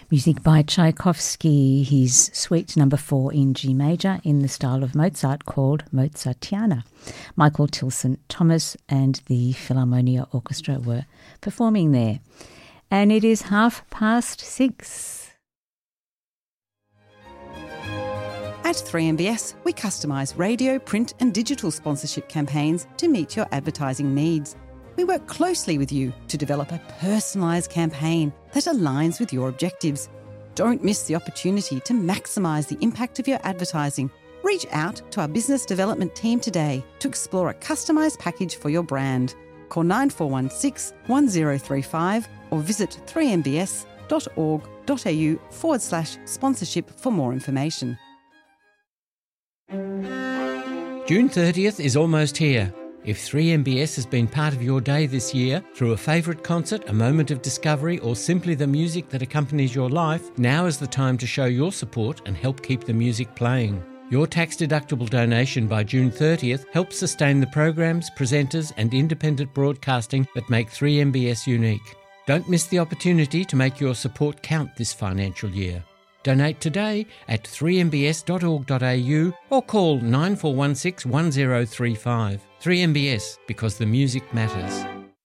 Music by Tchaikovsky, his Suite Number 4 in G major in the style of Mozart called Mozartiana. Michael Tilson Thomas and the Philharmonia Orchestra were performing there. And it is 6:30. At 3MBS, we customise radio, print and digital sponsorship campaigns to meet your advertising needs. We work closely with you to develop a personalised campaign that aligns with your objectives. Don't miss the opportunity to maximise the impact of your advertising. Reach out to our business development team today to explore a customised package for your brand. Call 9416 1035 or visit 3mbs.org.au/sponsorship for more information. June 30th is almost here. If 3MBS has been part of your day this year, through a favourite concert, a moment of discovery, or simply the music that accompanies your life, now is the time to show your support and help keep the music playing. Your tax-deductible donation by June 30th helps sustain the programs, presenters and independent broadcasting that make 3MBS unique. Don't miss the opportunity to make your support count this financial year. Donate today at 3mbs.org.au or call 9416 1035. 3MBS, because the music matters.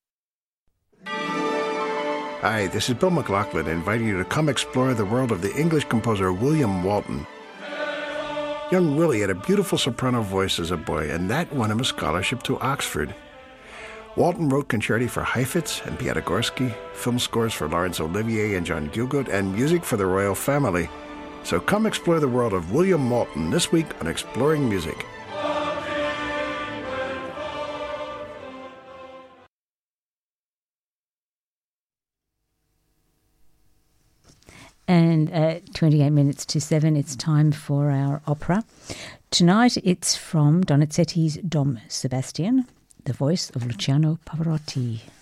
Hi, this is Bill McLaughlin inviting you to come explore the world of the English composer William Walton. Young Willie had a beautiful soprano voice as a boy, and that won him a scholarship to Oxford. Walton wrote concerti for Heifetz and Piatigorsky, film scores for Laurence Olivier and John Gielgud, and music for the royal family. So come explore the world of William Walton this week on Exploring Music. And at 28 minutes to 7, it's time for our opera. Tonight it's from Donizetti's Dom Sebastian, the voice of Luciano Pavarotti.